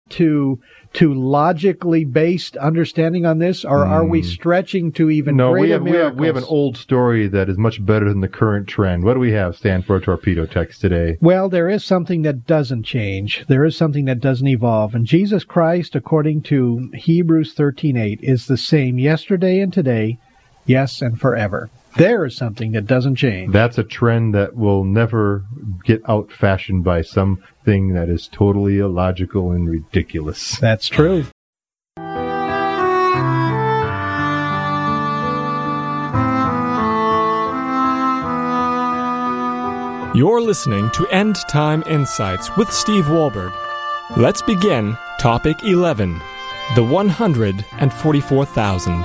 to logically based understanding on this, or are we stretching to even greater miracles? We have an old story that is much better than the current trend. What do we have, Stan, for a torpedo text today? Well, there is something that doesn't change. There is something that doesn't evolve. And Jesus Christ, according to Hebrews 13:8, is the same yesterday and today, yes, and forever. There is something that doesn't change. That's a trend that will never get out-fashioned by something that is totally illogical and ridiculous. That's true. You're listening to End Time Insights with Steve Wohlberg. Let's begin Topic 11, the 144,000.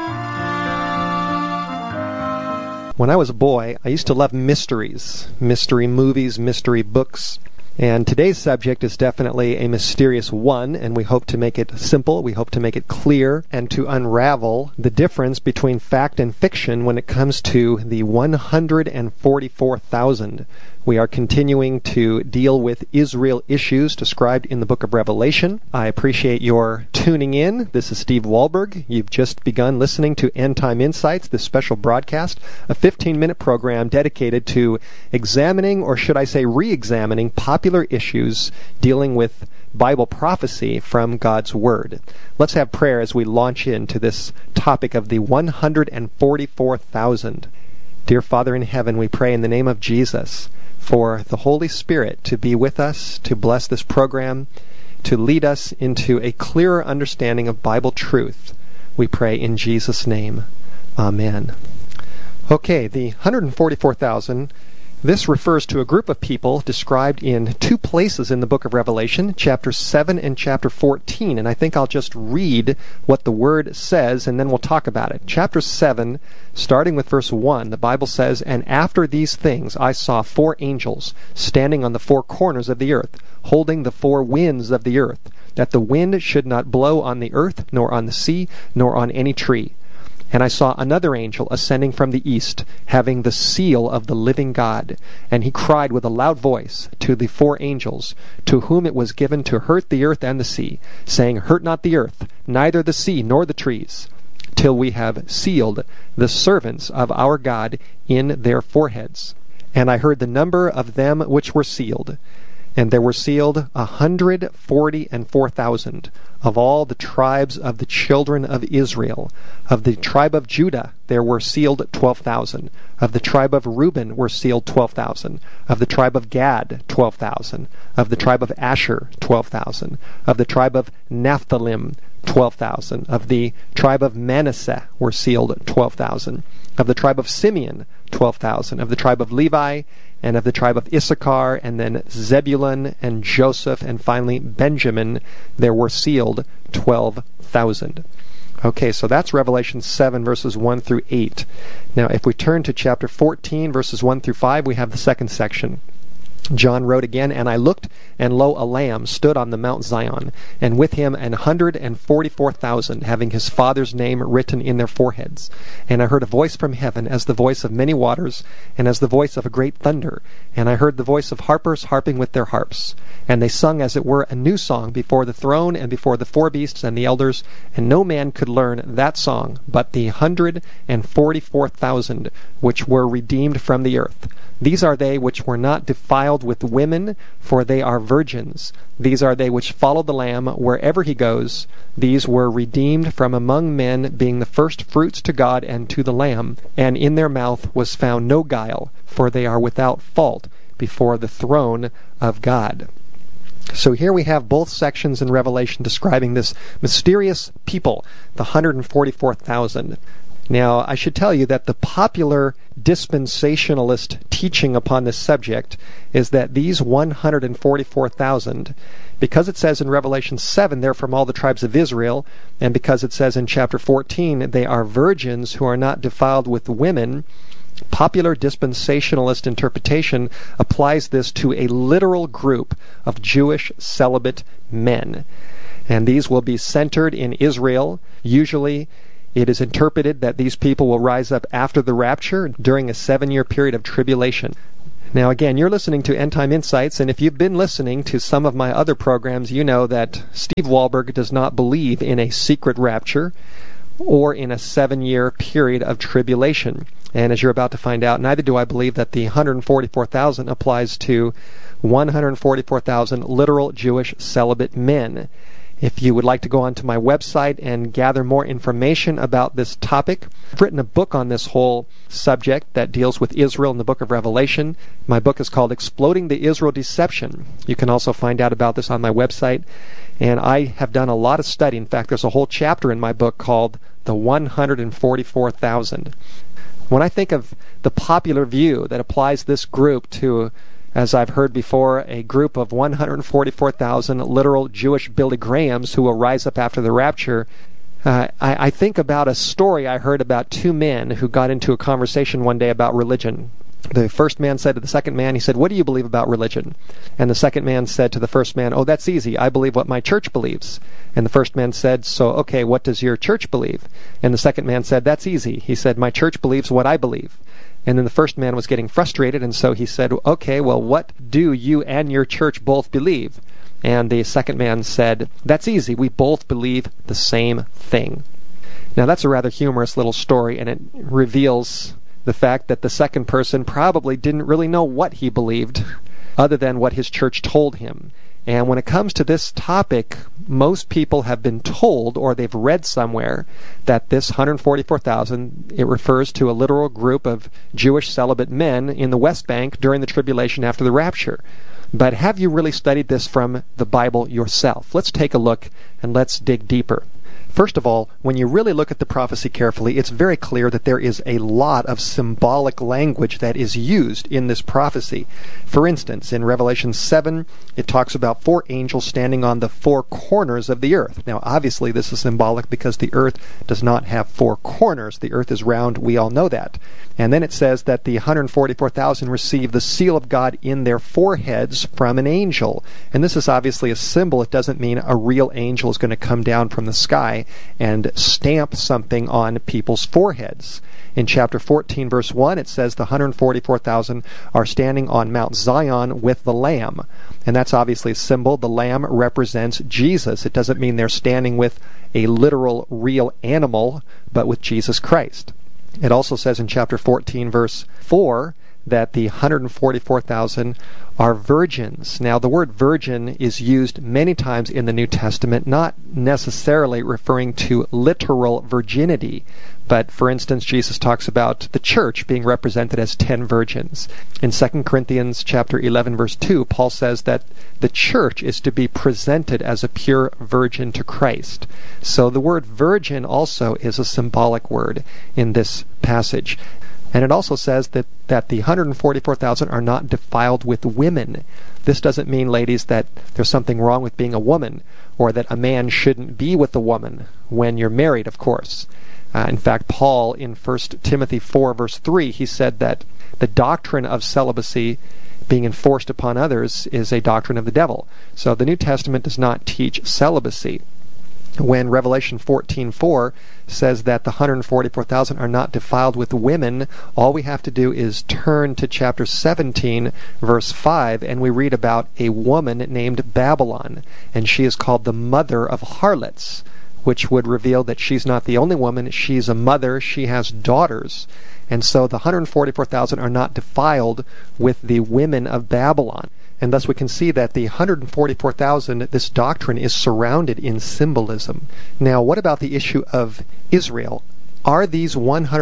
When I was a boy, I used to love mysteries, mystery movies, mystery books. And today's subject is definitely a mysterious one, and we hope to make it simple, we hope to make it clear, and to unravel the difference between fact and fiction when it comes to the 144,000. We are continuing to deal with Israel issues described in the book of Revelation. I appreciate your tuning in. This is Steve Wohlberg. You've just begun listening to End Time Insights, this special broadcast, a 15-minute program dedicated to examining, or should I say re-examining, popular issues dealing with Bible prophecy from God's Word. Let's have prayer as we launch into this topic of the 144,000. Dear Father in heaven, we pray in the name of Jesus for the Holy Spirit to be with us, to bless this program, to lead us into a clearer understanding of Bible truth. We pray in Jesus' name. Amen. Okay, the 144,000, this refers to a group of people described in two places in the book of Revelation, chapter 7 and chapter 14. And I think I'll just read what the Word says, and then we'll talk about it. Chapter 7, starting with verse 1, the Bible says, "And after these things I saw 4 angels standing on the 4 corners of the earth, holding the 4 winds of the earth, that the wind should not blow on the earth, nor on the sea, nor on any tree. And I saw another angel ascending from the east, having the seal of the living God. And he cried with a loud voice to the 4 angels, to whom it was given to hurt the earth and the sea, saying, Hurt not the earth, neither the sea nor the trees, till we have sealed the servants of our God in their foreheads. And I heard the number of them which were sealed. And there were sealed 144,000 of all the tribes of the children of Israel. Of the tribe of Judah there were sealed 12,000. Of the tribe of Reuben were sealed 12,000. Of the tribe of Gad 12,000. Of the tribe of Asher 12,000. Of the tribe of Naphtali 12,000. Of the tribe of Manasseh were sealed 12,000. Of the tribe of Simeon 12,000. Of the tribe of Levi, and of the tribe of Issachar, and then Zebulun and Joseph, and finally Benjamin, there were sealed 12,000. Okay, so that's Revelation 7, verses 1 through 8. Now, if we turn to chapter 14, verses 1 through 5, we have the second section. John wrote again, And I looked, and lo, a Lamb stood on the Mount Zion, and with him 144,000, having his Father's name written in their foreheads. And I heard a voice from heaven, as the voice of many waters, and as the voice of a great thunder. And I heard the voice of harpers harping with their harps. And they sung as it were a new song before the throne, and before the 4 beasts and the elders. And no man could learn that song, but the 144,000 which were redeemed from the earth. These are they which were not defiled with women, for they are virgins. These are they which follow the Lamb wherever he goes. These were redeemed from among men, being the first fruits to God and to the Lamb. And in their mouth was found no guile, for they are without fault before the throne of God. So here we have both sections in Revelation describing this mysterious people, the 144,000. Now, I should tell you that the popular dispensationalist teaching upon this subject is that these 144,000, because it says in Revelation 7 they're from all the tribes of Israel, and because it says in chapter 14 they are virgins who are not defiled with women, popular dispensationalist interpretation applies this to a literal group of Jewish celibate men. And these will be centered in Israel. Usually it is interpreted that these people will rise up after the rapture during a 7-year period of tribulation. Now again, you're listening to End Time Insights, and if you've been listening to some of my other programs, you know that Steve Wohlberg does not believe in a secret rapture or in a 7-year period of tribulation. And as you're about to find out, neither do I believe that the 144,000 applies to 144,000 literal Jewish celibate men. If you would like to go onto my website and gather more information about this topic, I've written a book on this whole subject that deals with Israel in the book of Revelation. My book is called Exploding the Israel Deception. You can also find out about this on my website. And I have done a lot of study. In fact, there's a whole chapter in my book called The 144,000. When I think of the popular view that applies this group to, as I've heard before, a group of 144,000 literal Jewish Billy Grahams who will rise up after the rapture, I think about a story I heard about two men who got into a conversation one day about religion. The first man said to the second man, he said, "What do you believe about religion?" And the second man said to the first man, "Oh, that's easy. I believe what my church believes." And the first man said, "So, okay, what does your church believe?" And the second man said, "That's easy." He said, "My church believes what I believe." And then the first man was getting frustrated, and so he said, "Okay, well, what do you and your church both believe?" And the second man said, "That's easy. We both believe the same thing." Now, that's a rather humorous little story, and it reveals the fact that the second person probably didn't really know what he believed other than what his church told him. And when it comes to this topic, most people have been told, or they've read somewhere, that this 144,000, it refers to a literal group of Jewish celibate men in the West Bank during the tribulation after the rapture. But have you really studied this from the Bible yourself? Let's take a look and let's dig deeper. First of all, when you really look at the prophecy carefully, it's very clear that there is a lot of symbolic language that is used in this prophecy. For instance, in Revelation 7, it talks about 4 angels standing on the 4 corners of the earth. Now, obviously, this is symbolic because the earth does not have 4 corners. The earth is round. We all know that. And then it says that the 144,000 receive the seal of God in their foreheads from an angel. And this is obviously a symbol. It doesn't mean a real angel is going to come down from the sky and stamp something on people's foreheads. In chapter 14, verse 1, it says the 144,000 are standing on Mount Zion with the Lamb. And that's obviously a symbol. The Lamb represents Jesus. It doesn't mean they're standing with a literal, real animal, but with Jesus Christ. It also says in chapter 14, verse 4, that the 144,000 are virgins. Now, the word virgin is used many times in the New Testament, not necessarily referring to literal virginity. But, for instance, Jesus talks about the church being represented as 10 virgins. In 2 Corinthians chapter 11, verse 2, Paul says that the church is to be presented as a pure virgin to Christ. So the word virgin also is a symbolic word in this passage. And it also says that the 144,000 are not defiled with women. This doesn't mean, ladies, that there's something wrong with being a woman, or that a man shouldn't be with a woman when you're married, of course. In fact, Paul, in 1 Timothy 4, verse 3, he said that the doctrine of celibacy being enforced upon others is a doctrine of the devil. So the New Testament does not teach celibacy. When Revelation 14:4 says that the 144,000 are not defiled with women, all we have to do is turn to chapter 17, verse 5, and we read about a woman named Babylon, and she is called the mother of harlots, which would reveal that she's not the only woman, she's a mother, she has daughters. And so the 144,000 are not defiled with the women of Babylon. And thus we can see that the 144,000, this doctrine is surrounded in symbolism. Now, what about the issue of Israel? Are these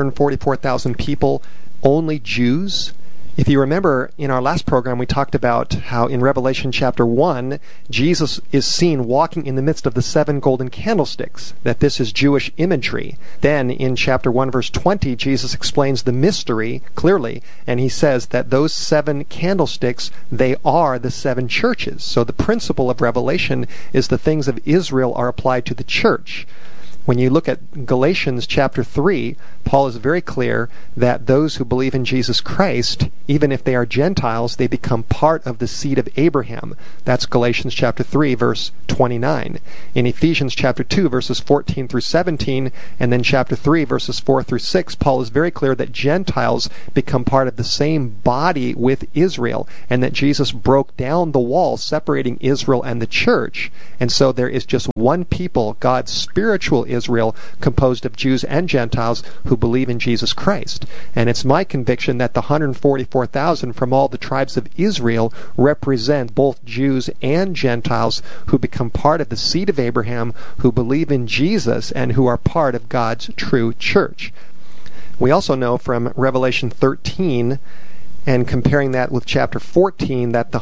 144,000 people only Jews? If you remember, in our last program, we talked about how in Revelation chapter 1, Jesus is seen walking in the midst of the 7 golden candlesticks, that this is Jewish imagery. Then in chapter 1, verse 20, Jesus explains the mystery clearly, and he says that those 7 candlesticks, they are the 7 churches. So the principle of Revelation is the things of Israel are applied to the church. When you look at Galatians chapter 3, Paul is very clear that those who believe in Jesus Christ Even if they are Gentiles, they become part of the seed of Abraham. That's Galatians chapter 3, verse 29. In Ephesians chapter 2, verses 14 through 17, and then chapter 3, verses 4 through 6, Paul is very clear that Gentiles become part of the same body with Israel, and that Jesus broke down the wall separating Israel and the church. And so there is just one people, God's spiritual Israel, composed of Jews and Gentiles who believe in Jesus Christ. And it's my conviction that the 144,000 from all the tribes of Israel represent both Jews and Gentiles who become part of the seed of Abraham, who believe in Jesus, and who are part of God's true church. We also know from Revelation 13, and comparing that with chapter 14, that the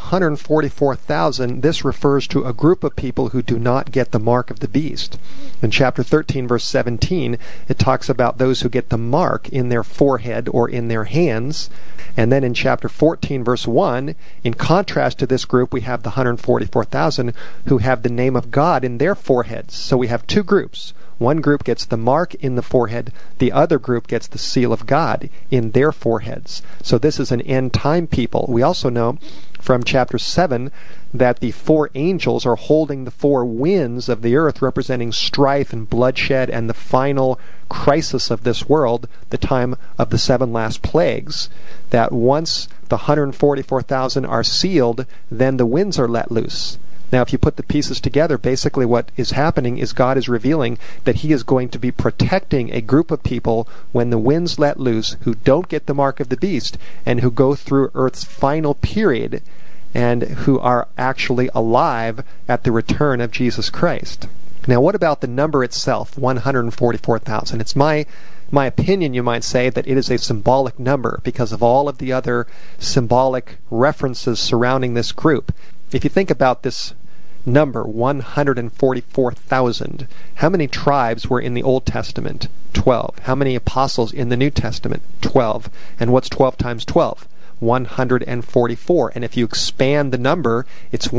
144,000, this refers to a group of people who do not get the mark of the beast. In chapter 13, verse 17, it talks about those who get the mark in their forehead or in their hands. And then in chapter 14, verse 1, in contrast to this group, we have the 144,000 who have the name of God in their foreheads. So we have two groups. One group gets the mark in the forehead. The other group gets the seal of God in their foreheads. So this is an end-time people. We also know from chapter 7 that the four angels are holding the four winds of the earth, representing strife and bloodshed and the final crisis of this world, the time of the 7 last plagues. That once the 144,000 are sealed, then the winds are let loose. Now, if you put the pieces together, basically what is happening is God is revealing that He is going to be protecting a group of people when the winds let loose, who don't get the mark of the beast, and who go through Earth's final period, and who are actually alive at the return of Jesus Christ. Now, what about the number itself, 144,000? It's my opinion, you might say, that it is a symbolic number because of all of the other symbolic references surrounding this group. If you think about this number, 144,000, how many tribes were in the Old Testament? 12. How many apostles in the New Testament? 12. And what's 12 times 12? 144. And if you expand the number, it's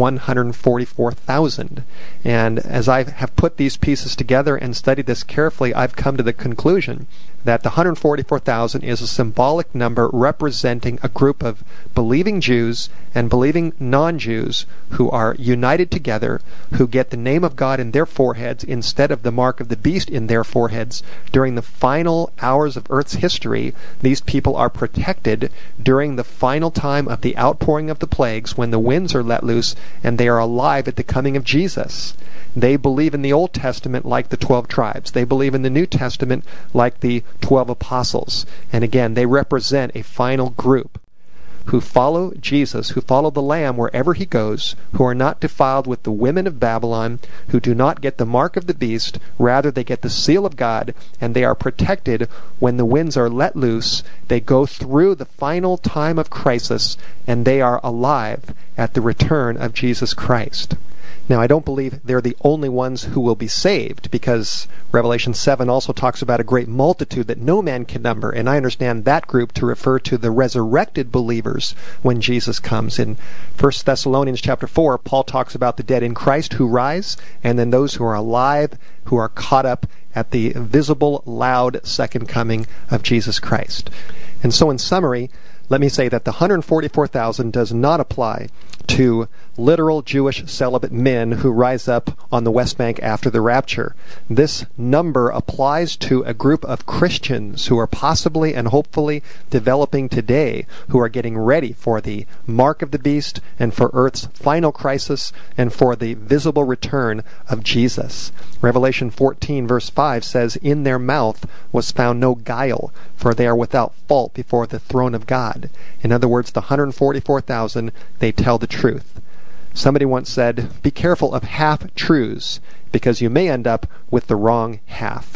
144,000. And as I have put these pieces together and studied this carefully, I've come to the conclusion that the 144,000 is a symbolic number representing a group of believing Jews and believing non-Jews who are united together, who get the name of God in their foreheads instead of the mark of the beast in their foreheads. During the final hours of Earth's history, these people are protected during the final time of the outpouring of the plagues, when the winds are let loose and they are alive at the coming of Jesus. They believe in the Old Testament like the 12 tribes. They believe in the New Testament like the 12 apostles. And again, they represent a final group who follow Jesus, who follow the Lamb wherever He goes, who are not defiled with the women of Babylon, who do not get the mark of the beast, rather they get the seal of God, and they are protected when the winds are let loose. They go through the final time of crisis, and they are alive at the return of Jesus Christ. Now, I don't believe they're the only ones who will be saved, because Revelation 7 also talks about a great multitude that no man can number, and I understand that group to refer to the resurrected believers when Jesus comes. In 1 Thessalonians chapter 4, Paul talks about the dead in Christ who rise, and then those who are alive, who are caught up at the visible, loud second coming of Jesus Christ. And so in summary, let me say that the 144,000 does not apply to literal Jewish celibate men who rise up on the West Bank after the rapture. This number applies to a group of Christians who are possibly and hopefully developing today, who are getting ready for the mark of the beast and for Earth's final crisis and for the visible return of Jesus. Revelation 14 verse 5 says, "In their mouth was found no guile, for they are without fault before the throne of God." In other words, the 144,000, they tell the truth. Somebody once said, be careful of half-truths, because you may end up with the wrong half.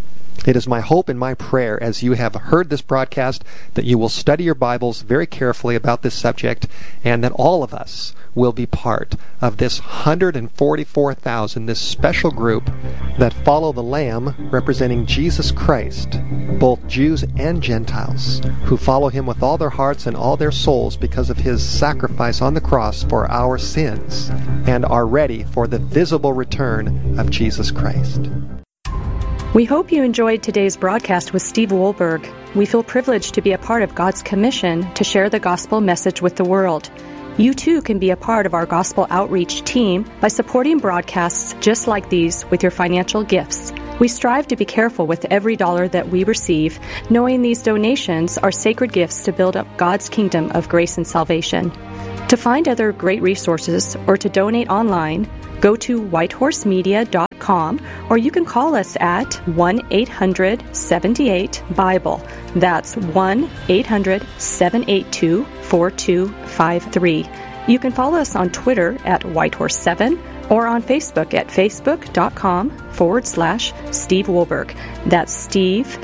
It is my hope and my prayer, as you have heard this broadcast, that you will study your Bibles very carefully about this subject, and that all of us will be part of this 144,000, this special group that follow the Lamb representing Jesus Christ, both Jews and Gentiles, who follow Him with all their hearts and all their souls because of His sacrifice on the cross for our sins, and are ready for the visible return of Jesus Christ. We hope you enjoyed today's broadcast with Steve Wohlberg. We feel privileged to be a part of God's commission to share the gospel message with the world. You too can be a part of our gospel outreach team by supporting broadcasts just like these with your financial gifts. We strive to be careful with every dollar that we receive, knowing these donations are sacred gifts to build up God's kingdom of grace and salvation. To find other great resources or to donate online, go to whitehorsemedia.com, or you can call us at 1-800-78-BIBLE. That's 1-800-782-4253. You can follow us on Twitter at Whitehorse7 or on Facebook at facebook.com/Steve Wohlberg. That's Steve,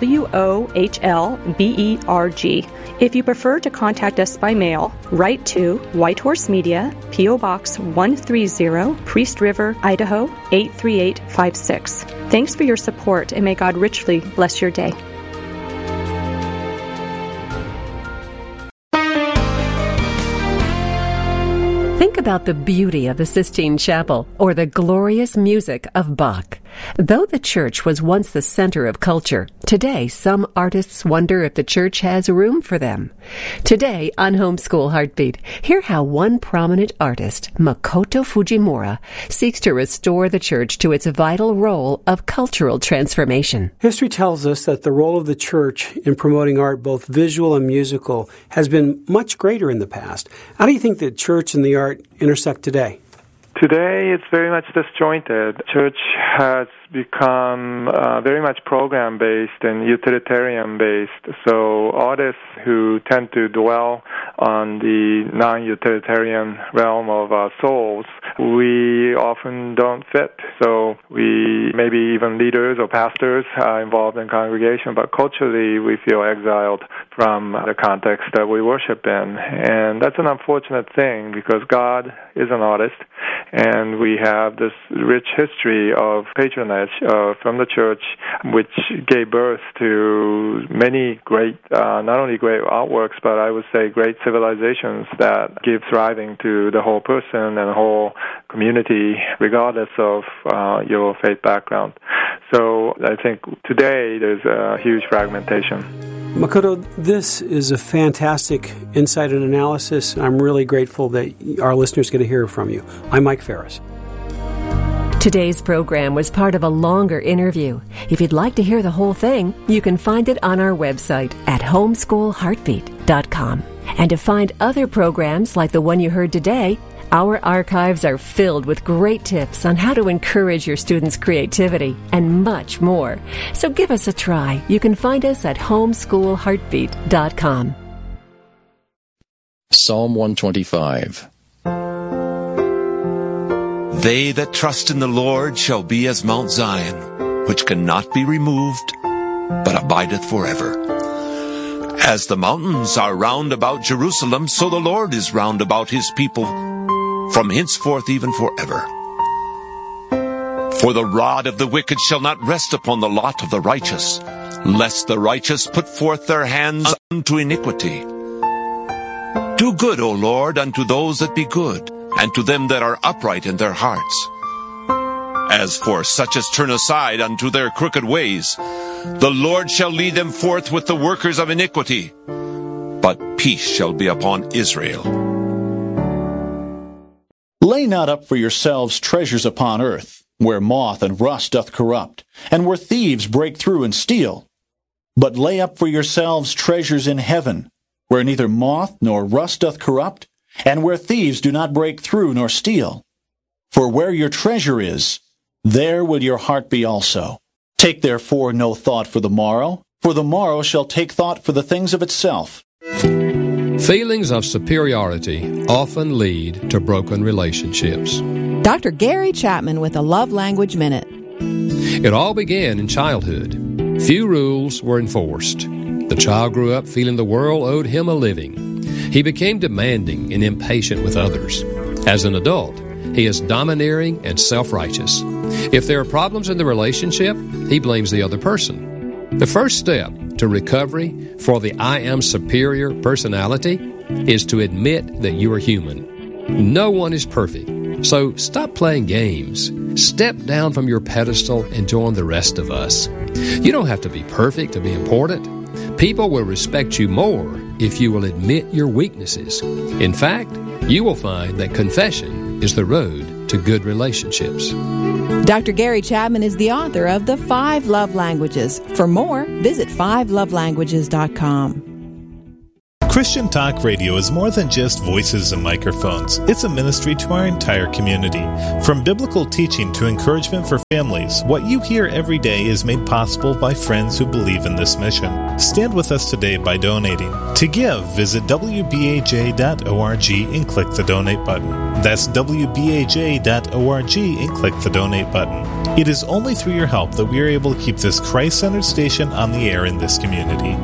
Wohlberg. If you prefer to contact us by mail, write to White Horse Media, P.O. Box 130, Priest River, Idaho 83856. Thanks for your support, and may God richly bless your day. Think about the beauty of the Sistine Chapel or the glorious music of Bach. Though the church was once the center of culture, today some artists wonder if the church has room for them. Today on Homeschool Heartbeat, hear how one prominent artist, Makoto Fujimura, seeks to restore the church to its vital role of cultural transformation. History tells us that the role of the church in promoting art, both visual and musical, has been much greater in the past. How do you think the church and the art intersect today? Today, it's very much disjointed. Church has become very much program-based and utilitarian-based. So artists who tend to dwell on the non-utilitarian realm of our souls, we often don't fit. So we, maybe even leaders or pastors involved in congregation, but culturally we feel exiled from the context that we worship in. And that's an unfortunate thing because God is an artist, and we have this rich history of patronage from the church, which gave birth to many great, not only great artworks, but I would say great civilizations that give thriving to the whole person and the whole community, regardless of your faith background. So I think today there's a huge fragmentation. Makoto, this is a fantastic insight and analysis. I'm really grateful that our listeners get to hear from you. I'm Mike Ferris. Today's program was part of a longer interview. If you'd like to hear the whole thing, you can find it on our website at homeschoolheartbeat.com. And to find other programs like the one you heard today, our archives are filled with great tips on how to encourage your students' creativity and much more. So give us a try. You can find us at homeschoolheartbeat.com. Psalm 125. They that trust in the Lord shall be as Mount Zion, which cannot be removed, but abideth forever. As the mountains are round about Jerusalem, so the Lord is round about his people, from henceforth even forever. For the rod of the wicked shall not rest upon the lot of the righteous, lest the righteous put forth their hands unto iniquity. Do good, O Lord, unto those that be good, and to them that are upright in their hearts. As for such as turn aside unto their crooked ways, the Lord shall lead them forth with the workers of iniquity, but peace shall be upon Israel. Lay not up for yourselves treasures upon earth, where moth and rust doth corrupt, and where thieves break through and steal. But lay up for yourselves treasures in heaven, where neither moth nor rust doth corrupt, and where thieves do not break through nor steal. For where your treasure is, there will your heart be also. Take therefore no thought for the morrow shall take thought for the things of itself. Feelings of superiority often lead to broken relationships. Dr. Gary Chapman with a Love Language Minute. It all began in childhood. Few rules were enforced. The child grew up feeling the world owed him a living. He became demanding and impatient with others. As an adult, he is domineering and self-righteous. If there are problems in the relationship, he blames the other person. The first step to recovery for the I am superior personality is to admit that you are human. No one is perfect, so stop playing games. Step down from your pedestal and join the rest of us. You don't have to be perfect to be important. People will respect you more if you will admit your weaknesses. In fact, you will find that confession is the road to good relationships. Dr. Gary Chapman is the author of The 5 Love Languages. For more, visit 5lovelanguages.com. Christian Talk Radio is more than just voices and microphones. It's a ministry to our entire community. From biblical teaching to encouragement for families, what you hear every day is made possible by friends who believe in this mission. Stand with us today by donating. To give, visit wbaj.org and click the donate button. That's wbaj.org and click the donate button. It is only through your help that we are able to keep this Christ-centered station on the air in this community.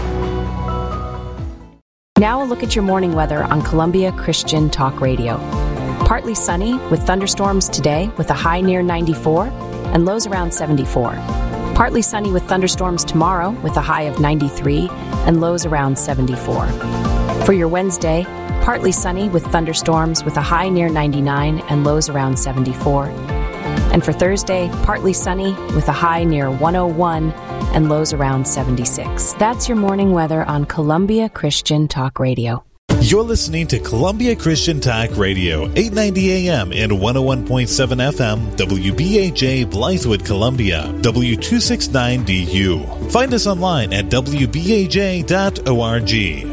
Now a look at your morning weather on Columbia Christian Talk Radio. Partly sunny with thunderstorms today with a high near 94 and lows around 74. Partly sunny with thunderstorms tomorrow with a high of 93 and lows around 74. For your Wednesday, partly sunny with thunderstorms with a high near 99 and lows around 74. And for Thursday, partly sunny with a high near 101 and lows around 76. That's your morning weather on Columbia Christian Talk Radio. You're listening to Columbia Christian Talk Radio, 890 AM and 101.7 FM, WBAJ Blythewood, Columbia, W269DU. Find us online at WBAJ.org.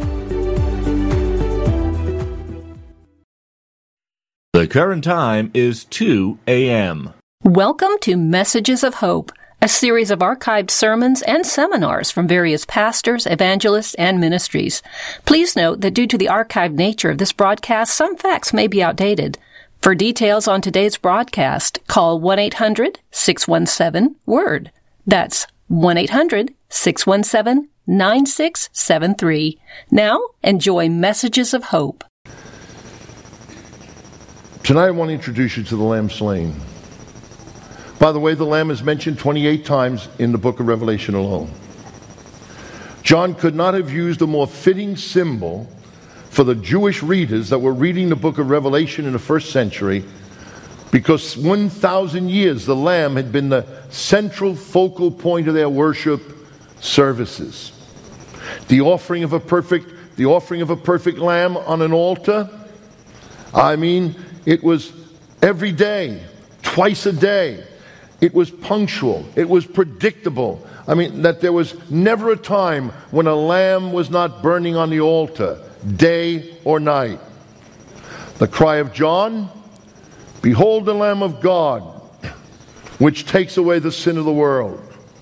The current time is 2 a.m. Welcome to Messages of Hope, a series of archived sermons and seminars from various pastors, evangelists, and ministries. Please note that due to the archived nature of this broadcast, some facts may be outdated. For details on today's broadcast, call 1-800-617-WORD. That's 1-800-617-9673. Now, enjoy Messages of Hope. Tonight I want to introduce you to the Lamb slain. By the way, the Lamb is mentioned 28 times in the book of Revelation alone. John could not have used a more fitting symbol for the Jewish readers that were reading the book of Revelation in the first century, because 1,000 years the Lamb had been the central focal point of their worship services. The offering of a perfect lamb on an altar, it was every day, twice a day. It was punctual. It was predictable. That there was never a time when a lamb was not burning on the altar, day or night. The cry of John, "Behold the Lamb of God, which takes away the sin of the world."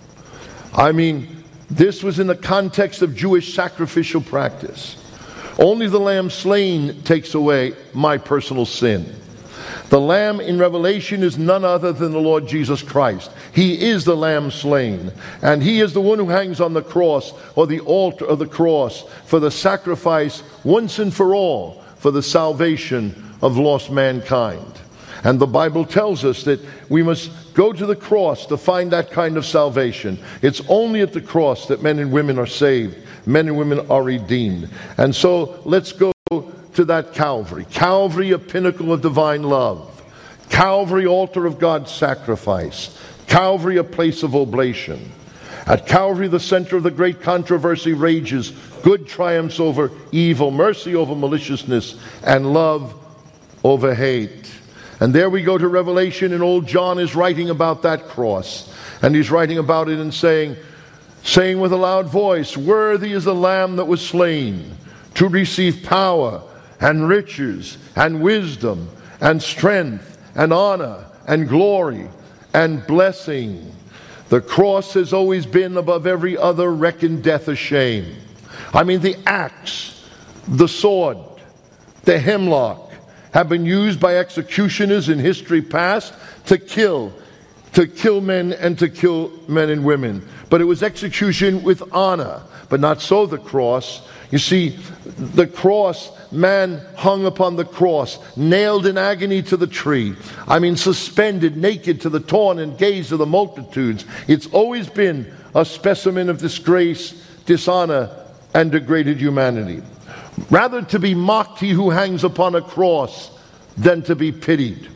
This was in the context of Jewish sacrificial practice. Only the lamb slain takes away my personal sin. The Lamb in Revelation is none other than the Lord Jesus Christ. He is the Lamb slain. And He is the one who hangs on the cross, or the altar of the cross, for the sacrifice once and for all for the salvation of lost mankind. And the Bible tells us that we must go to the cross to find that kind of salvation. It's only at the cross that men and women are saved. Men and women are redeemed. And so let's go to that Calvary. Calvary, a pinnacle of divine love. Calvary, altar of God's sacrifice. Calvary, a place of oblation. At Calvary, the center of the great controversy rages. Good triumphs over evil, mercy over maliciousness, and love over hate. And there we go to Revelation, and old John is writing about that cross. And he's writing about it and saying with a loud voice, "Worthy is the Lamb that was slain to receive power and riches and wisdom and strength and honor and glory and blessing." The cross has always been above every other reckoned death a shame. The axe, the sword, the hemlock have been used by executioners in history past to kill men and to kill men and women. But it was execution with honor, but not so the cross. You see, the cross, man hung upon the cross, nailed in agony to the tree. Suspended naked to the torn and gaze of the multitudes. It's always been a specimen of disgrace, dishonor, and degraded humanity. Rather to be mocked he who hangs upon a cross than to be pitied.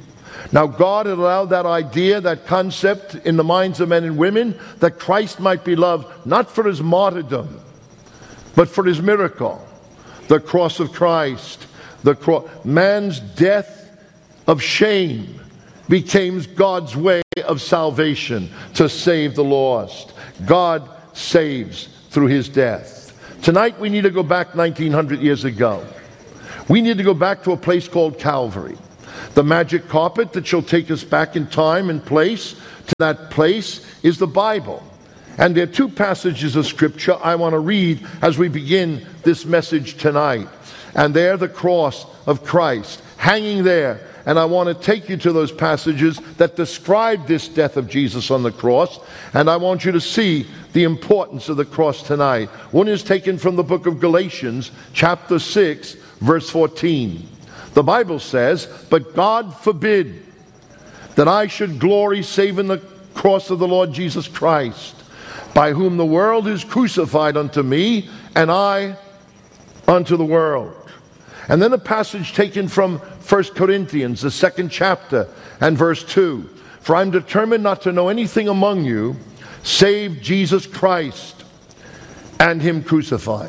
Now God had allowed that idea, that concept in the minds of men and women, that Christ might be loved not for his martyrdom, but for his miracle, the cross of Christ. Man's death of shame became God's way of salvation to save the lost. God saves through his death. Tonight we need to go back 1900 years ago. We need to go back to a place called Calvary. The magic carpet that shall take us back in time and place to that place is the Bible. And there are two passages of Scripture I want to read as we begin this message tonight. And they're the cross of Christ, hanging there. And I want to take you to those passages that describe this death of Jesus on the cross. And I want you to see the importance of the cross tonight. One is taken from the book of Galatians, chapter 6, verse 14. The Bible says, "But God forbid that I should glory save in the cross of the Lord Jesus Christ, by whom the world is crucified unto me, and I unto the world." And then a passage taken from 1 Corinthians, the 2nd chapter, and verse 2. "For I'm determined not to know anything among you, save Jesus Christ and him crucified."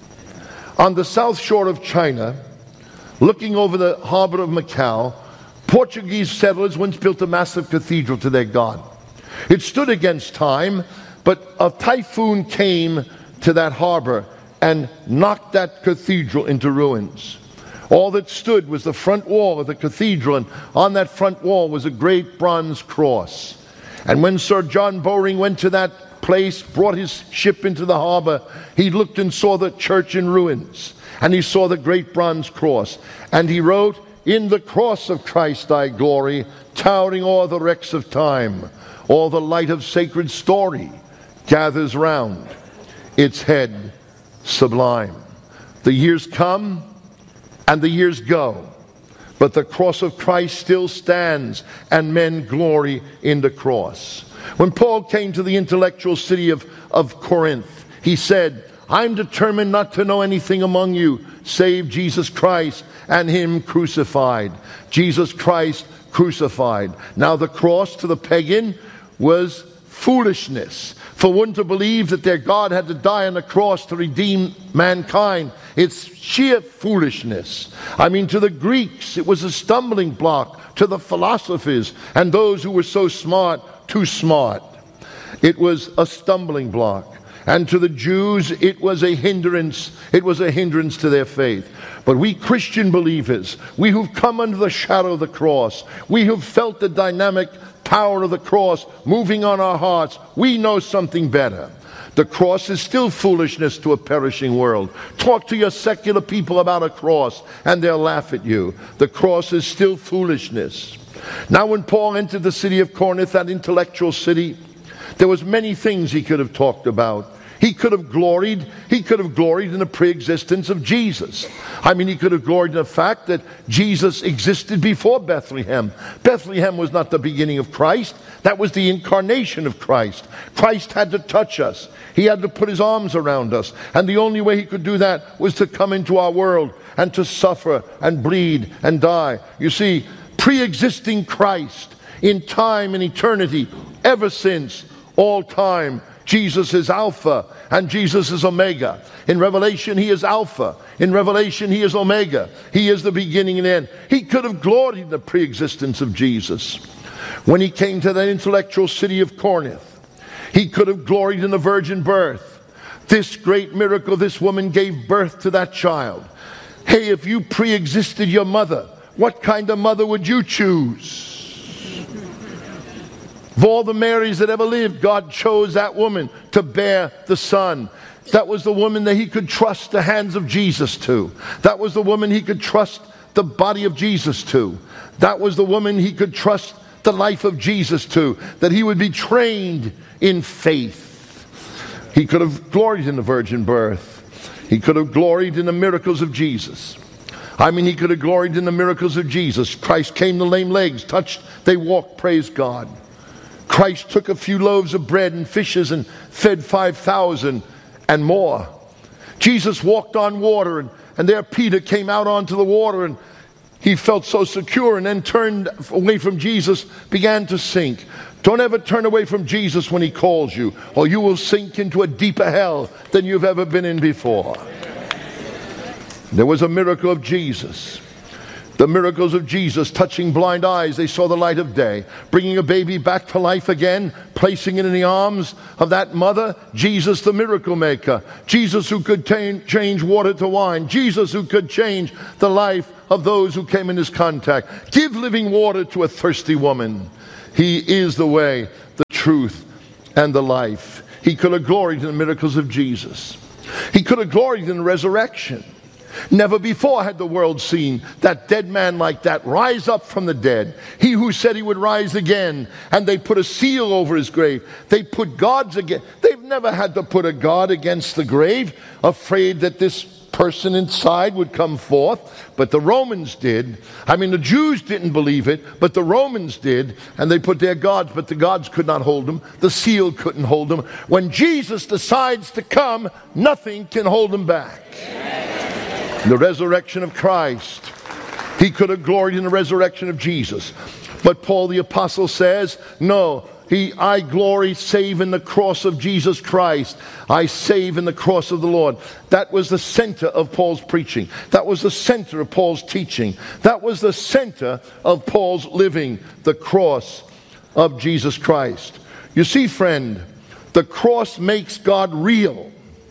On the south shore of China, looking over the harbor of Macau, Portuguese settlers once built a massive cathedral to their god. It stood against time, but a typhoon came to that harbor and knocked that cathedral into ruins. All that stood was the front wall of the cathedral, and on that front wall was a great bronze cross. And when Sir John Bowring went to that place, brought his ship into the harbor, he looked and saw the church in ruins. And he saw the great bronze cross. And he wrote, "In the cross of Christ I glory, towering o'er the wrecks of time. All the light of sacred story gathers round its head sublime." The years come and the years go, but the cross of Christ still stands, and men glory in the cross. When Paul came to the intellectual city of Corinth, he said, "I'm determined not to know anything among you save Jesus Christ and him crucified." Jesus Christ crucified. Now the cross to the pagan was foolishness. For one to believe that their God had to die on the cross to redeem mankind, it's sheer foolishness. I mean, to the Greeks, it was a stumbling block. To the philosophers and those who were so smart, too smart, it was a stumbling block. And to the Jews, it was a hindrance. It was a hindrance to their faith. But we Christian believers, we who've come under the shadow of the cross, we who've felt the dynamic power of the cross moving on our hearts, we know something better. The cross is still foolishness to a perishing world. Talk to your secular people about a cross and they'll laugh at you. The cross is still foolishness. Now when Paul entered the city of Corinth, that intellectual city, there was many things he could have talked about. He could have gloried in the pre-existence of Jesus. I mean, he could have gloried in the fact that Jesus existed before Bethlehem. Bethlehem was not the beginning of Christ. That was the incarnation of Christ. Christ had to touch us. He had to put his arms around us. And the only way he could do that was to come into our world and to suffer and bleed and die. You see, pre-existing Christ in time and eternity, ever since all time, Jesus is Alpha and Jesus is Omega. In Revelation, he is Alpha. In Revelation, he is Omega. He is the beginning and end. He could have gloried in the pre-existence of Jesus. When he came to that intellectual city of Corinth, he could have gloried in the virgin birth. This great miracle, this woman gave birth to that child. Hey, if you pre-existed your mother, what kind of mother would you choose? Of all the Marys that ever lived, God chose that woman to bear the son. That was the woman that he could trust the hands of Jesus to. That was the woman he could trust the body of Jesus to. That was the woman he could trust the life of Jesus to. That he would be trained in faith. He could have gloried in the virgin birth. He could have gloried in the miracles of Jesus. I mean, he could have gloried in the miracles of Jesus. Christ came to lame legs, touched, they walked, praise God. Christ took a few loaves of bread and fishes and fed 5,000 and more. Jesus walked on water, and there Peter came out onto the water, and he felt so secure and then turned away from Jesus, began to sink. Don't ever turn away from Jesus when he calls you, or you will sink into a deeper hell than you've ever been in before. There was a miracle of Jesus. The miracles of Jesus, touching blind eyes, they saw the light of day. Bringing a baby back to life again, placing it in the arms of that mother. Jesus, the miracle maker. Jesus who could change water to wine. Jesus who could change the life of those who came in his contact. Give living water to a thirsty woman. He is the way, the truth, and the life. He could have gloried in the miracles of Jesus. He could have gloried in the resurrection. Never before had the world seen that dead man like that rise up from the dead. He who said he would rise again, and they put a seal over his grave. They put gods again. They've never had to put a god against the grave, afraid that this person inside would come forth. But the Romans did. I mean, the Jews didn't believe it, but the Romans did, and they put their gods, but the gods could not hold them. The seal couldn't hold them. When Jesus decides to come, nothing can hold him back. The resurrection of Christ. He could have gloried in the resurrection of Jesus. But Paul the apostle says, no, I glory save in the cross of Jesus Christ. I save in the cross of the Lord. That was the center of Paul's preaching. That was the center of Paul's teaching. That was the center of Paul's living, the cross of Jesus Christ. You see, friend, the cross makes God real.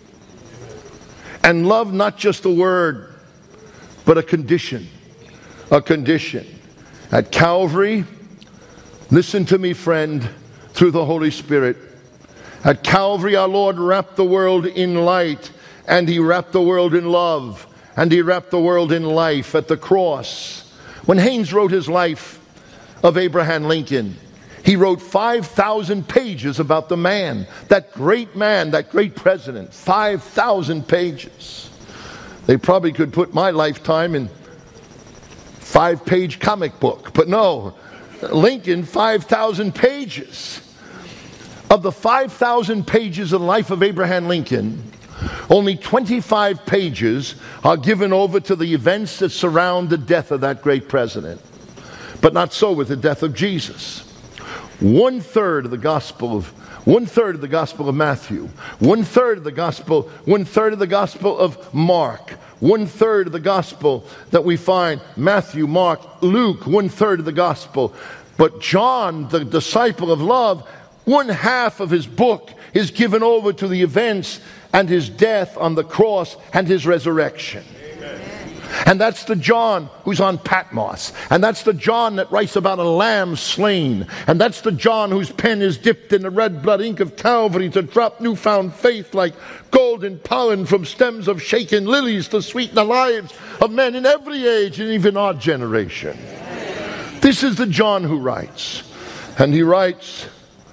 And love, not just a word, but a condition. A condition. At Calvary, listen to me, friend, through the Holy Spirit. At Calvary, our Lord wrapped the world in light, and he wrapped the world in love, and he wrapped the world in life at the cross. When Haynes wrote his life of Abraham Lincoln, he wrote 5,000 pages about the man, that great president. 5,000 pages. They probably could put my lifetime in 5-page comic book. But no, Lincoln, 5,000 pages. Of the 5,000 pages of the life of Abraham Lincoln, only 25 pages are given over to the events that surround the death of that great president. But not so with the death of Jesus. One third of the gospel of Matthew, one third of the gospel of Mark, one third of the gospel that we find Matthew, Mark, Luke, one third of the gospel. But John, the disciple of love, 1/2 of his book is given over to the events and his death on the cross and his resurrection. And that's the John who's on Patmos. And that's the John that writes about a lamb slain. And that's the John whose pen is dipped in the red blood ink of Calvary to drop newfound faith like golden pollen from stems of shaken lilies to sweeten the lives of men in every age and even our generation. This is the John who writes. And he writes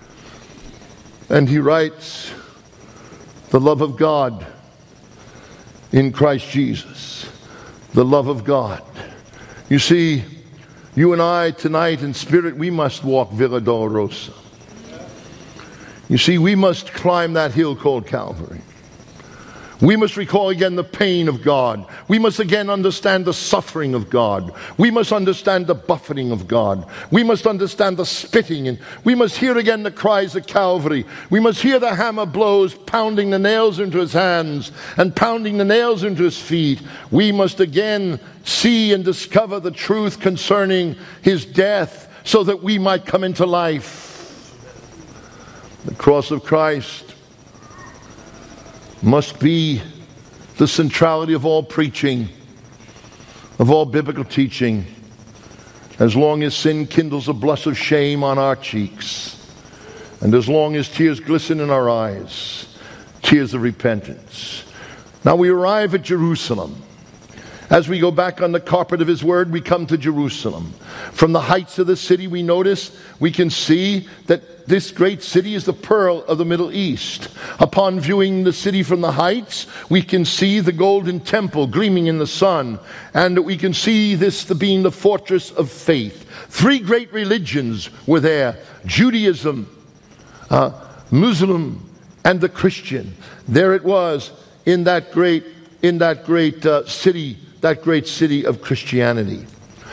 the love of God in Christ Jesus. The love of God. You see, you and I tonight in spirit, we must walk Villa Dolorosa. You see, we must climb that hill called Calvary. We must recall again the pain of God. We must again understand the suffering of God. We must understand the buffeting of God. We must understand the spitting, and we must hear again the cries of Calvary. We must hear the hammer blows pounding the nails into his hands and pounding the nails into his feet. We must again see and discover the truth concerning his death so that we might come into life. The cross of Christ must be the centrality of all preaching, of all biblical teaching, as long as sin kindles a blush of shame on our cheeks, and as long as tears glisten in our eyes, tears of repentance. Now we arrive at Jerusalem. As we go back on the carpet of his word, we come to Jerusalem. From the heights of the city we can see that this great city is the pearl of the Middle East. Upon viewing the city from the heights, we can see the golden temple gleaming in the sun, and we can see this being the fortress of faith. 3 great religions were there: Judaism, Muslim, and the Christian. There it was in that great city. That great city of Christianity.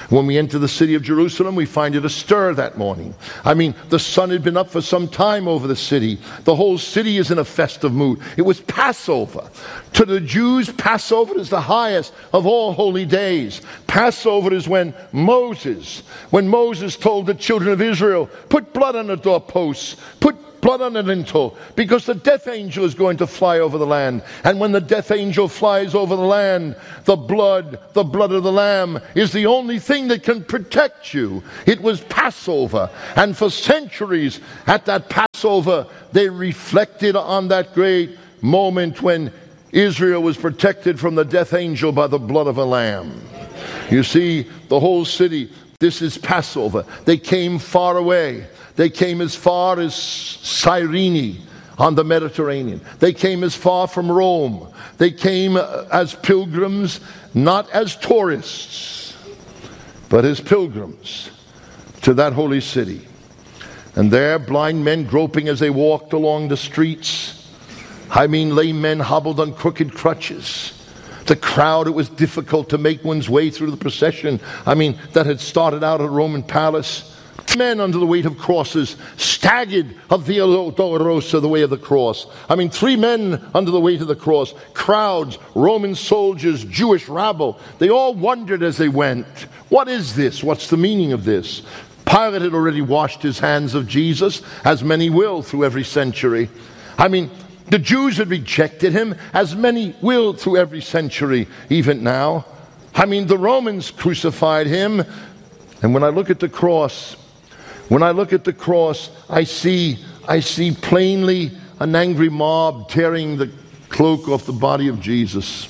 When we enter the city of Jerusalem, we find it astir that morning. I mean, the sun had been up for some time over the city. The whole city is in a festive mood. It was Passover. To the Jews, Passover is the highest of all holy days. Passover is when Moses told the children of Israel, put blood on the doorposts, put blood on the lintel, because the death angel is going to fly over the land. And when the death angel flies over the land, the blood of the Lamb is the only thing that can protect you. It was Passover. And for centuries at that Passover, they reflected on that great moment when Israel was protected from the death angel by the blood of a lamb. You see, the whole city, this is Passover. They came far away. They came as far as Cyrene on the Mediterranean. They came as far from Rome. They came as pilgrims, not as tourists, but as pilgrims to that holy city. And there, blind men groping as they walked along the streets. I mean, lame men hobbled on crooked crutches. The crowd, it was difficult to make one's way through the procession. I mean, that had started out at the Roman palace. Men under the weight of crosses staggered of Via Dolorosa, the way of the cross. I mean, 3 men under the weight of the cross. Crowds, Roman soldiers, Jewish rabble. They all wondered as they went, what is this? What's the meaning of this? Pilate had already washed his hands of Jesus, as many will through every century. I mean, the Jews had rejected him, as many will through every century, even now. I mean, the Romans crucified him. And when I look at the cross, I see plainly an angry mob tearing the cloak off the body of Jesus,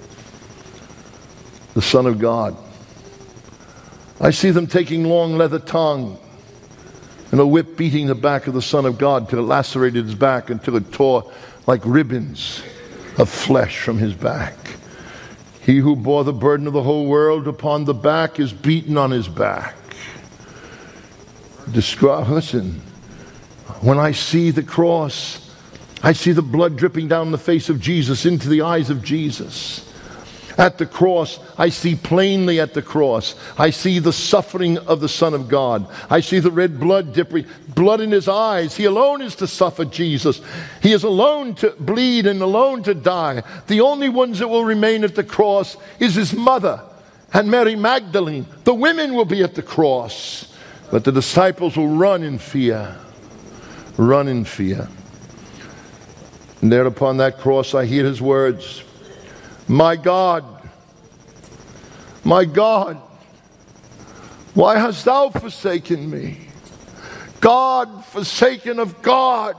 the Son of God. I see them taking long leather tongue and a whip beating the back of the Son of God till it lacerated his back until it tore like ribbons of flesh from his back. He who bore the burden of the whole world upon the back is beaten on his back. Listen, when I see the cross, I see the blood dripping down the face of Jesus into the eyes of Jesus. At the cross, I see plainly at the cross, I see the suffering of the Son of God. I see the red blood dripping, blood in his eyes. He alone is to suffer, Jesus. He is alone to bleed and alone to die. The only ones that will remain at the cross is his mother and Mary Magdalene. The women will be at the cross. But the disciples will run in fear. Run in fear. And there upon that cross I hear his words, my God, why hast thou forsaken me? God, forsaken of God.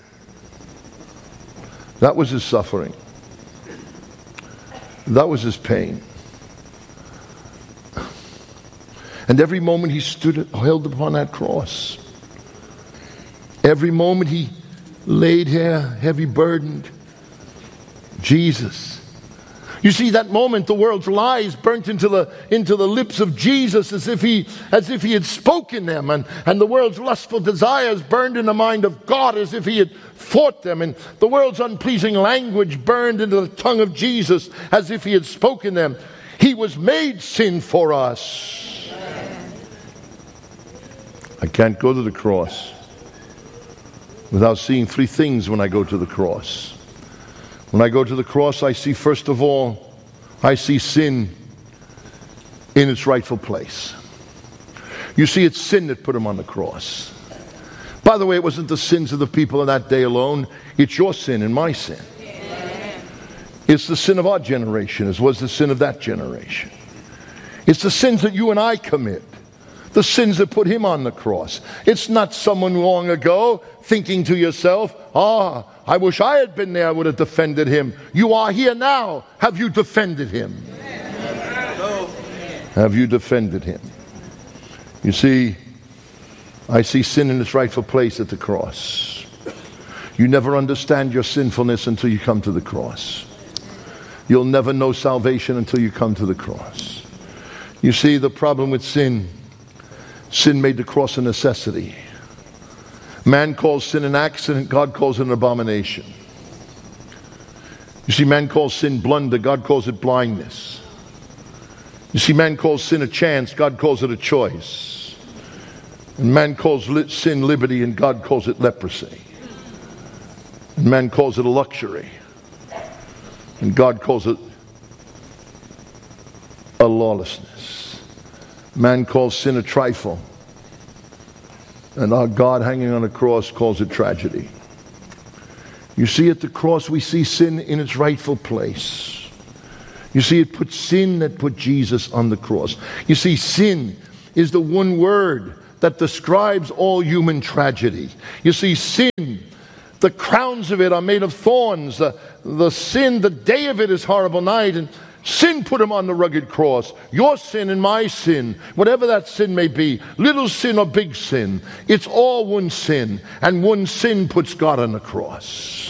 That was his suffering. That was his pain. And every moment he stood held upon that cross, every moment he laid here heavy burdened, Jesus. You see, that moment the world's lies burnt into the lips of Jesus as if he had spoken them, and the world's lustful desires burned in the mind of God as if he had fought them, and the world's unpleasing language burned into the tongue of Jesus as if he had spoken them. He was made sin for us. I can't go to the cross without seeing 3 things when I go to the cross. When I go to the cross, I see, first of all, I see sin in its rightful place. You see, it's sin that put him on the cross. By the way, it wasn't the sins of the people of that day alone. It's your sin and my sin. It's the sin of our generation as was the sin of that generation. It's the sins that you and I commit. The sins that put him on the cross. It's not someone long ago thinking to yourself, I wish I had been there, I would have defended him. You are here now. Have you defended him? Have you defended him? You see, I see sin in its rightful place at the cross. You never understand your sinfulness until you come to the cross. You'll never know salvation until you come to the cross. You see, the problem with sin made the cross a necessity. Man calls sin an accident, God calls it an abomination. You see, man calls sin blunder, God calls it blindness. You see, man calls sin a chance, God calls it a choice. And man calls sin liberty, and God calls it leprosy. And man calls it a luxury, and God calls it a lawlessness. Man calls sin a trifle, and our God hanging on a cross calls it tragedy. You see, at the cross we see sin in its rightful place. You see, it put sin that put Jesus on the cross. You see, sin is the one word that describes all human tragedy. You see, sin, the crowns of it are made of thorns. The sin, the day of it is horrible night, and sin put him on the rugged cross. Your sin and my sin, whatever that sin may be, little sin or big sin, it's all one sin, and one sin puts God on the cross.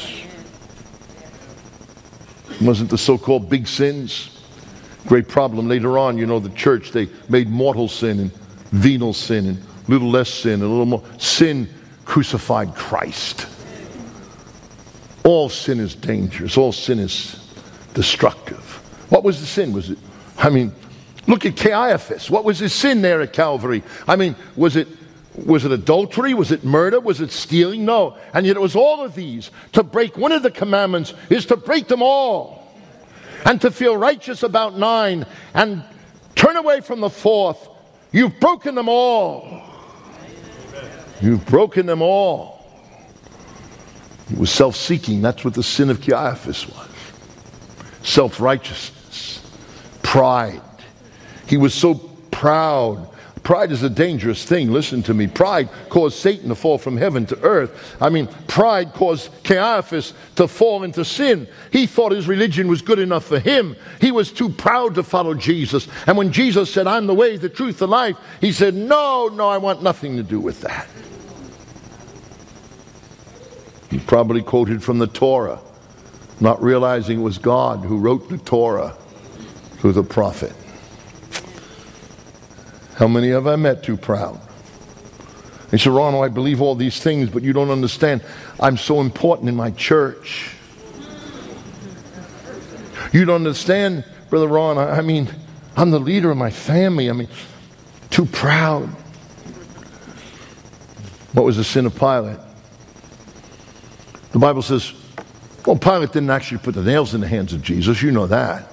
Wasn't the so-called big sins? Great problem later on, the church, they made mortal sin and venial sin and little less sin and a little more. Sin crucified Christ. All sin is dangerous. All sin is destructive. What was the sin? Look at Caiaphas. What was his sin there at Calvary? Was it adultery? Was it murder? Was it stealing? No. And yet it was all of these. To break one of the commandments is to break them all. And to feel righteous about 9 and turn away from the 4th. You've broken them all. You've broken them all. It was self-seeking. That's what the sin of Caiaphas was. Self-righteousness. Pride. He was so proud. Pride is a dangerous thing. Listen to me. Pride caused Satan to fall from heaven to earth. Pride caused Caiaphas to fall into sin. He thought his religion was good enough for him. He was too proud to follow Jesus. And when Jesus said, I'm the way, the truth, the life, he said, no, I want nothing to do with that. He probably quoted from the Torah, not realizing it was God who wrote the Torah through the prophet. How many have I met too proud? They say, Ron, I believe all these things, but you don't understand. I'm so important in my church. You don't understand, Brother Ron. I'm the leader of my family. Too proud. What was the sin of Pilate? The Bible says, Pilate didn't actually put the nails in the hands of Jesus. You know that.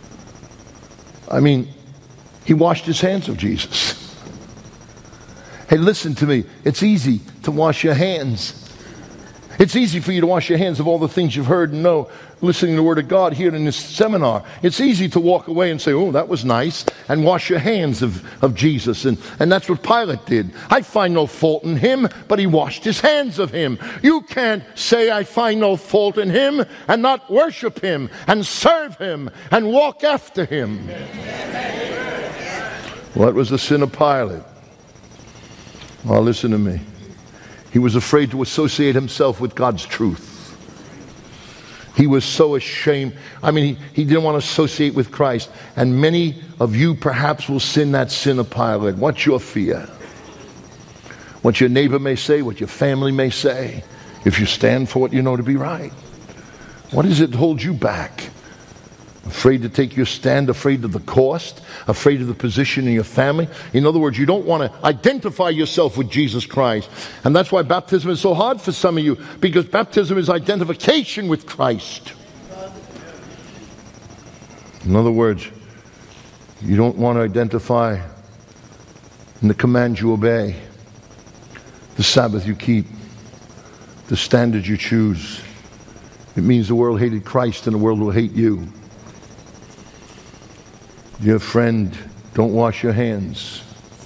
He washed his hands of Jesus. Hey, listen to me. It's easy to wash your hands. It's easy for you to wash your hands of all the things you've heard and know, listening to the Word of God here in this seminar. It's easy to walk away and say, oh, that was nice, and wash your hands of Jesus. And that's what Pilate did. I find no fault in him, but he washed his hands of him. You can't say I find no fault in him and not worship him and serve him and walk after him. What was the sin of Pilate? Well, listen to me. He was afraid to associate himself with God's truth. He was so ashamed. He didn't want to associate with Christ. And many of you perhaps will sin that sin of Pilate. What's your fear? What your neighbor may say, what your family may say, if you stand for what you know to be right. What is it that holds you back? Afraid to take your stand, afraid of the cost, afraid of the position in your family. In other words, you don't want to identify yourself with Jesus Christ. And that's why baptism is so hard for some of you, because baptism is identification with Christ. In other words, you don't want to identify in the commands you obey, the Sabbath you keep, the standards you choose. It means the world hated Christ and the world will hate you. Dear friend, don't wash your hands.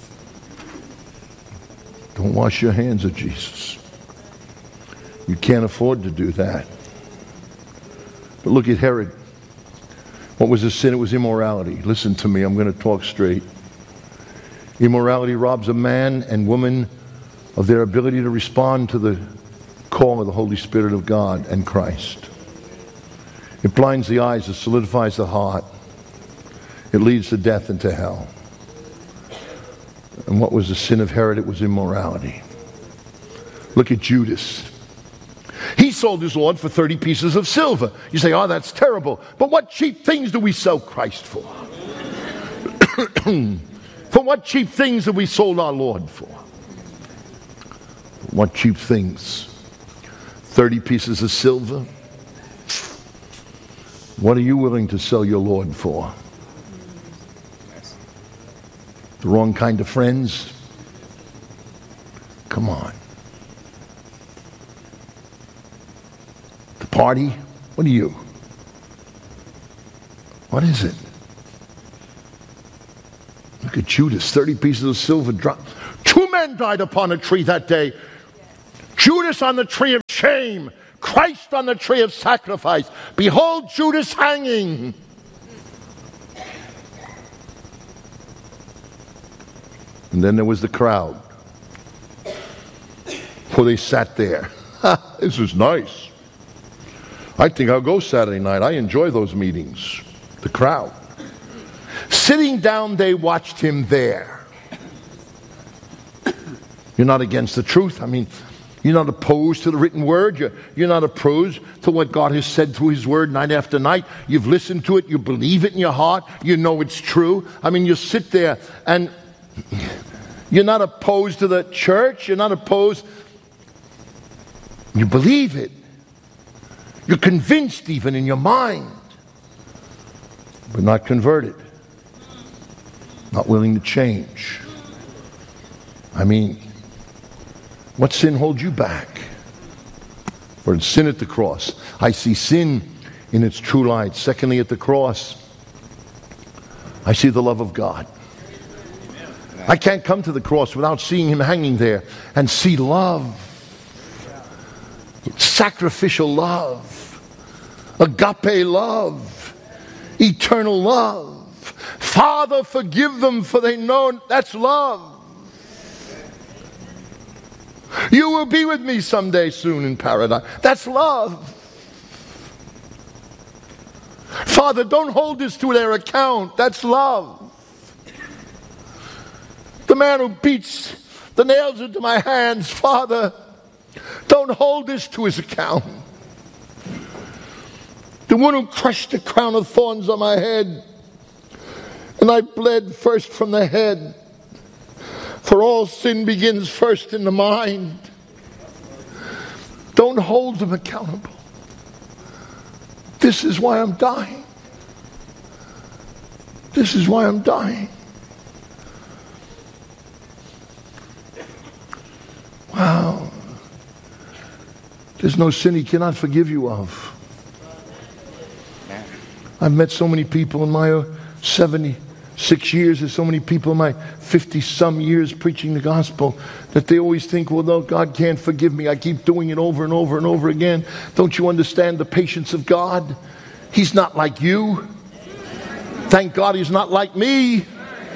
Don't wash your hands of Jesus. You can't afford to do that. But look at Herod. What was his sin? It was immorality. Listen to me, I'm going to talk straight. Immorality robs a man and woman of their ability to respond to the call of the Holy Spirit of God and Christ. It blinds the eyes, it solidifies the heart. It leads to death and to hell. And what was the sin of Herod? It was immorality. Look at Judas. He sold his Lord for 30 pieces of silver. You say, oh, that's terrible. But what cheap things do we sell Christ for? For what cheap things have we sold our Lord for? What cheap things? 30 pieces of silver? What are you willing to sell your Lord for? The wrong kind of friends? Come on. The party? What are you? What is it? Look at Judas, 30 pieces of silver dropped. 2 men died upon a tree that day. Judas on the tree of shame, Christ on the tree of sacrifice. Behold Judas hanging. And then there was the crowd. For they sat there. This is nice. I think I'll go Saturday night. I enjoy those meetings. The crowd. Sitting down, they watched him there. You're not against the truth. I mean, you're not opposed to the written word. You're not opposed to what God has said through his word night after night. You've listened to it. You believe it in your heart. You know it's true. I mean, you sit there and you're not opposed to the church. You're not opposed. You believe it. You're convinced even in your mind. But not converted. Not willing to change. I mean, what sin holds you back? For it's sin at the cross. I see sin in its true light. Secondly, at the cross, I see the love of God. I can't come to the cross without seeing him hanging there and see love. Sacrificial love. Agape love. Eternal love. Father, forgive them, for they know. That's love. You will be with me someday soon in paradise. That's love. Father, don't hold this to their account. That's love. The man who beats the nails into my hands, Father, don't hold this to his account. The one who crushed the crown of thorns on my head, and I bled first from the head. For all sin begins first in the mind. Don't hold them accountable. This is why I'm dying. This is why I'm dying. Wow. There's no sin he cannot forgive you of. I've met so many people in my 76 years, there's so many people in my 50-some years preaching the gospel that they always think, well, no, God can't forgive me. I keep doing it over and over and over again. Don't you understand the patience of God? He's not like you. Thank God he's not like me.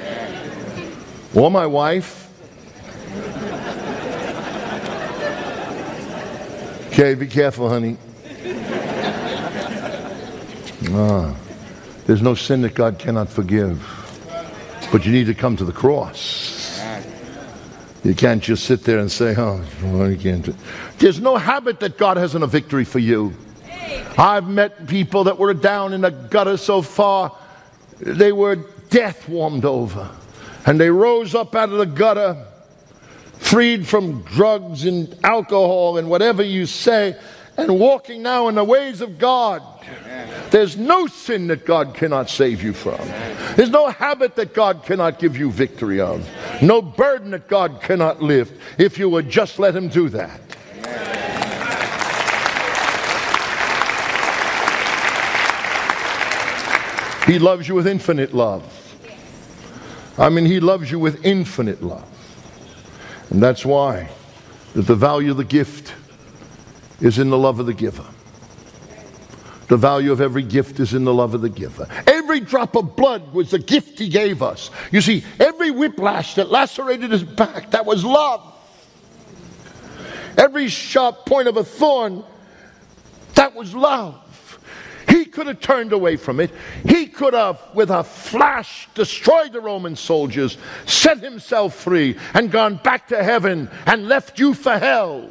Or my wife. Okay, be careful, honey. There's no sin that God cannot forgive. But you need to come to the cross. You can't just sit there and say, oh, you can't. There's no habit that God hasn't a victory for you. I've met people that were down in the gutter so far, they were death warmed over. And they rose up out of the gutter, freed from drugs and alcohol and whatever you say, and walking now in the ways of God. There's no sin that God cannot save you from. There's no habit that God cannot give you victory of. No burden that God cannot lift if you would just let him do that. He loves you with infinite love. I mean, he loves you with infinite love. And that's why that the value of the gift is in the love of the giver. The value of every gift is in the love of the giver. Every drop of blood was the gift he gave us. You see, every whiplash that lacerated his back, that was love. Every sharp point of a thorn, that was love. He could have turned away from it. He could have, with a flash, destroyed the Roman soldiers, set himself free, and gone back to heaven and left you for hell.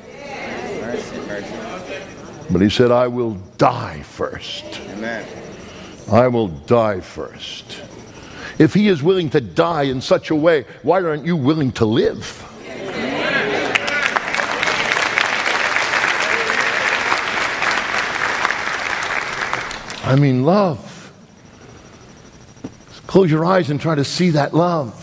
But he said, I will die first. Amen. I will die first. If he is willing to die in such a way, why aren't you willing to live? I mean, love. Close your eyes and try to see that love.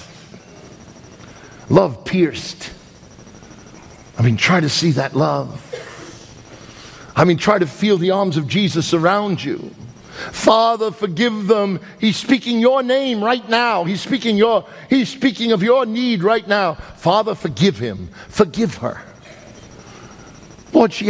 Love pierced. I mean, try to see that love. I mean, try to feel the arms of Jesus around you. Father, forgive them. He's speaking your name right now. He's speaking of your need right now. Father, forgive him. Forgive her. Lord, she